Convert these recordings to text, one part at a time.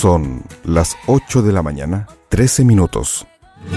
Son las 8 de la mañana, 13 minutos.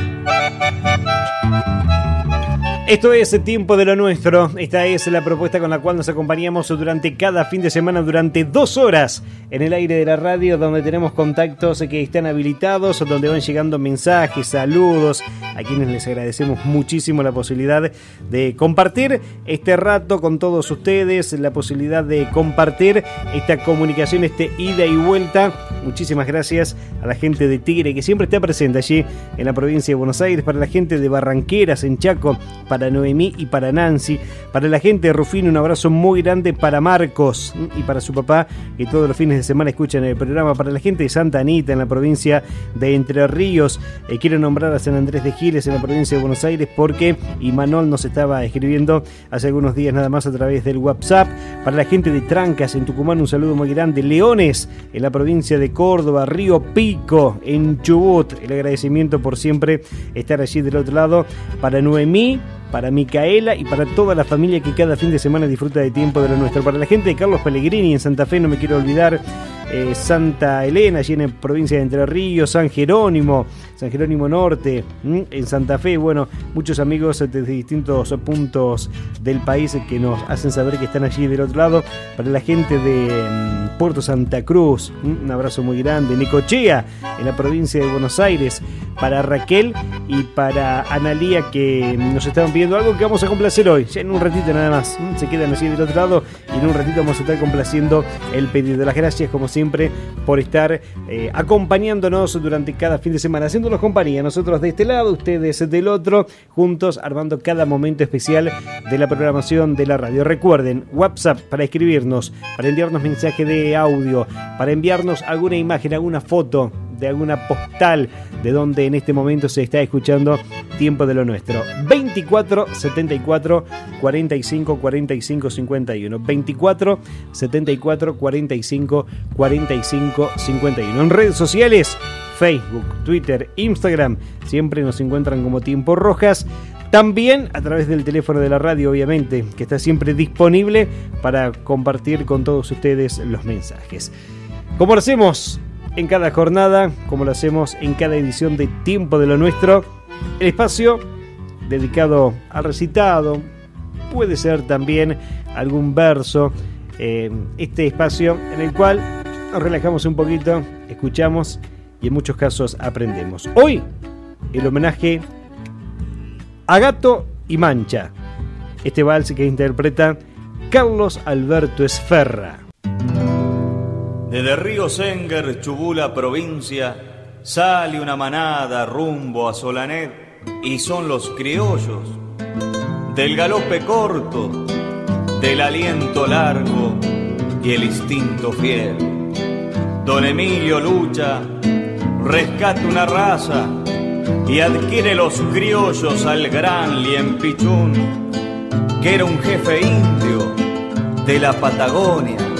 Esto es Tiempo de lo Nuestro. Esta es la propuesta con la cual nos acompañamos durante cada fin de semana, durante 2 horas en el aire de la radio, donde tenemos contactos que están habilitados, donde van llegando mensajes, saludos, a quienes les agradecemos muchísimo la posibilidad de compartir este rato con todos ustedes, la posibilidad de compartir esta comunicación, este ida y vuelta. Muchísimas gracias a la gente de Tigre, que siempre está presente allí en la provincia de Buenos Aires, para la gente de Barranqueras, en Chaco, para Noemí y para Nancy, para la gente de Rufino, un abrazo muy grande para Marcos y para su papá, que todos los fines de semana escuchan el programa, para la gente de Santa Anita en la provincia de Entre Ríos. Quiero nombrar a San Andrés de Giles en la provincia de Buenos Aires porque Imanol nos estaba escribiendo hace algunos días nada más a través del WhatsApp. Para la gente de Trancas en Tucumán, un saludo muy grande. Leones en la provincia de Córdoba, Río Pico en Chubut, el agradecimiento por siempre estar allí del otro lado. Para Noemí, para Micaela y para toda la familia que cada fin de semana disfruta de Tiempo de lo Nuestro. Para la gente de Carlos Pellegrini en Santa Fe, no me quiero olvidar, Santa Elena, allí en la provincia de Entre Ríos, San Jerónimo Norte, en Santa Fe. Bueno, muchos amigos desde distintos puntos del país que nos hacen saber que están allí del otro lado. Para la gente de Puerto Santa Cruz, un abrazo muy grande. Necochea, en la provincia de Buenos Aires. Para Raquel y para Analía, que nos estaban pidiendo algo que vamos a complacer hoy, ya en un ratito nada más. Se quedan así del otro lado y en un ratito vamos a estar complaciendo el pedido. Las gracias, como siempre, por estar acompañándonos durante cada fin de semana, haciéndonos compañía, nosotros de este lado, ustedes del otro, juntos armando cada momento especial de la programación de la radio. Recuerden, WhatsApp para escribirnos, para enviarnos mensaje de audio, para enviarnos alguna imagen, alguna foto de alguna postal de donde en este momento se está escuchando Tiempo de lo Nuestro. 24 74 45 45 51. 24 74 45 45 51. En redes sociales, Facebook, Twitter, Instagram, siempre nos encuentran como Tiempo Rojas. También a través del teléfono de la radio, obviamente, que está siempre disponible para compartir con todos ustedes los mensajes. Como lo hacemos en cada jornada, como lo hacemos en cada edición de Tiempo de lo Nuestro, el espacio dedicado al recitado, puede ser también algún verso, este espacio en el cual nos relajamos un poquito, escuchamos y en muchos casos aprendemos. Hoy, el homenaje a Gato y Mancha, este vals que interpreta Carlos Alberto Esferra. Desde Río Senguer, Chubula, provincia, sale una manada rumbo a Solanet y son los criollos del galope corto, del aliento largo y el instinto fiel. Don Emilio lucha, rescata una raza y adquiere los criollos al gran Liempichún, que era un jefe indio de la Patagonia.